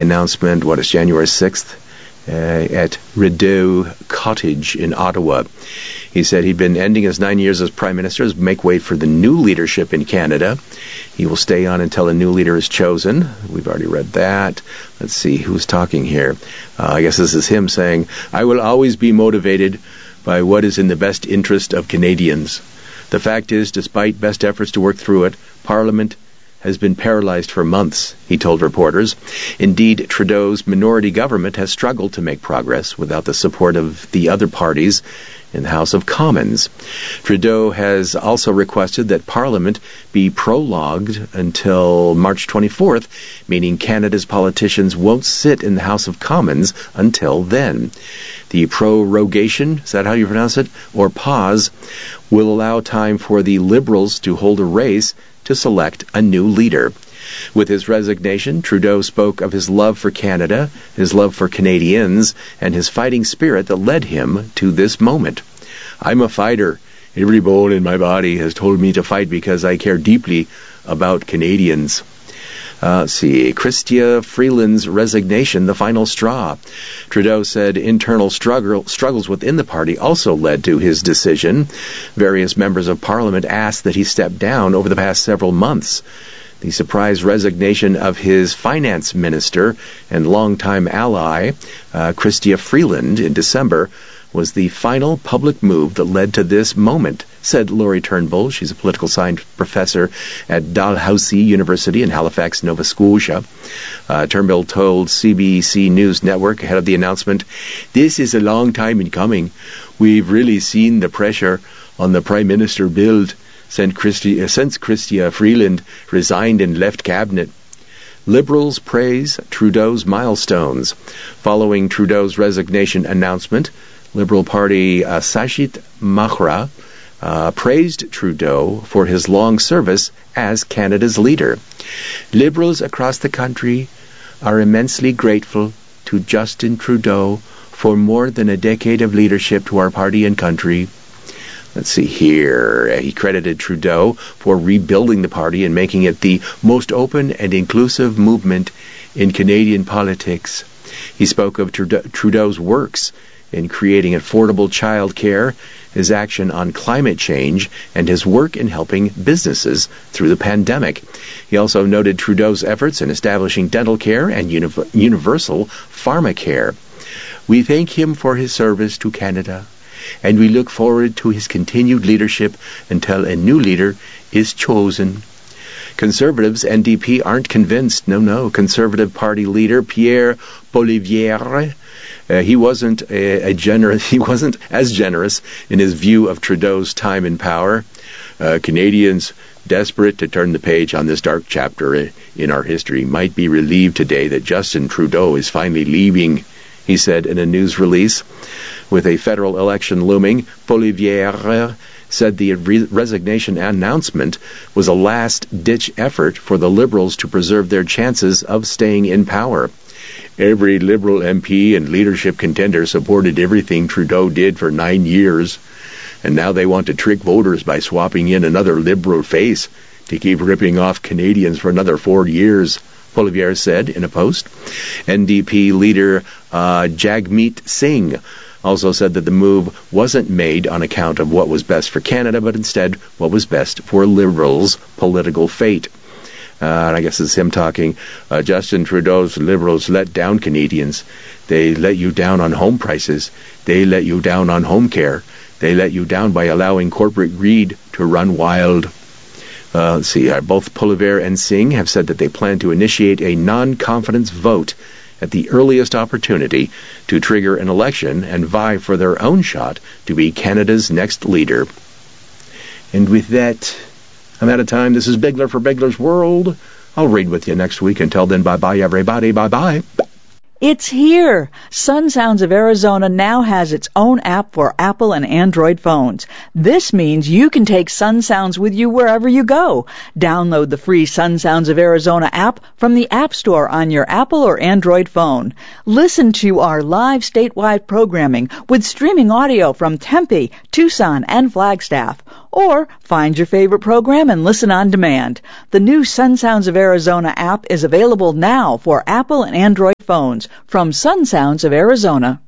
announcement, it's January 6th, at Rideau Cottage in Ottawa. He said he'd been ending his 9 years as Prime Minister to make way for the new leadership in Canada. He will stay on until a new leader is chosen. We've already read that. Let's see, who's talking here? I guess this is him saying, "I will always be motivated by what is in the best interest of Canadians. The fact is, despite best efforts to work through it, Parliament has been paralyzed for months," he told reporters. Indeed, Trudeau's minority government has struggled to make progress without the support of the other parties in the House of Commons. Trudeau has also requested that Parliament be prologued until March 24th, meaning Canada's politicians won't sit in the House of Commons until then. The prorogation, is that how you pronounce it, or pause, will allow time for the Liberals to hold a race to select a new leader. With his resignation, Trudeau spoke of his love for Canada, his love for Canadians, and his fighting spirit that led him to this moment. "I'm a fighter. Every bone in my body has told me to fight because I care deeply about Canadians." Chrystia Freeland's resignation, the final straw. Trudeau said internal struggles within the party also led to his decision. Various members of Parliament asked that he step down over the past several months. The surprise resignation of his finance minister and longtime ally, Chrystia Freeland, in December was the final public move that led to this moment, said Laurie Turnbull. She's a political science professor at Dalhousie University in Halifax, Nova Scotia. Turnbull told CBC News Network ahead of the announcement, "This is a long time in coming. We've really seen the pressure on the Prime Minister build since Chrystia Freeland resigned and left cabinet." Liberals praise Trudeau's milestones. Following Trudeau's resignation announcement, Liberal Party Sajid Mahra praised Trudeau for his long service as Canada's leader. "Liberals across the country are immensely grateful to Justin Trudeau for more than a decade of leadership to our party and country." Let's see here. He credited Trudeau for rebuilding the party and making it the most open and inclusive movement in Canadian politics. He spoke of Trudeau's works in creating affordable child care, his action on climate change, and his work in helping businesses through the pandemic. He also noted Trudeau's efforts in establishing dental care and universal pharmacare. "We thank him for his service to Canada, and we look forward to his continued leadership until a new leader is chosen." Conservatives, NDP, aren't convinced. No. Conservative Party leader Pierre Poilievre, he wasn't as generous in his view of Trudeau's time in power. Canadians desperate to turn the page on this dark chapter in our history might be relieved today that Justin Trudeau is finally leaving, he said in a news release. With a federal election looming, Poilievre said the resignation announcement was a last-ditch effort for the Liberals to preserve their chances of staying in power. "Every Liberal MP and leadership contender supported everything Trudeau did for 9 years, and now they want to trick voters by swapping in another Liberal face to keep ripping off Canadians for another 4 years," Poilievre said in a post. NDP leader Jagmeet Singh also said that the move wasn't made on account of what was best for Canada, but instead what was best for Liberals' political fate. And I guess it's him talking. Justin Trudeau's Liberals let down Canadians. They let you down on home prices. They let you down on home care. They let you down by allowing corporate greed to run wild. Both Poilievre and Singh have said that they plan to initiate a non-confidence vote at the earliest opportunity to trigger an election and vie for their own shot to be Canada's next leader. And with that, I'm out of time. This is Bigler for Bigler's World. I'll read with you next week. Until then, bye-bye, everybody. Bye-bye. It's here! Sun Sounds of Arizona now has its own app for Apple and Android phones. This means you can take Sun Sounds with you wherever you go. Download the free Sun Sounds of Arizona app from the App Store on your Apple or Android phone. Listen to our live statewide programming with streaming audio from Tempe, Tucson, and Flagstaff. Or find your favorite program and listen on demand. The new Sun Sounds of Arizona app is available now for Apple and Android phones from Sun Sounds of Arizona.